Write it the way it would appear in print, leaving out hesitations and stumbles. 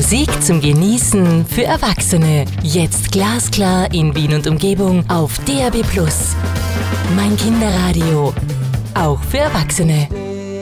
Musik zum Genießen für Erwachsene. Jetzt glasklar in Wien und Umgebung auf DAB+. Mein Kinderradio. Auch für Erwachsene.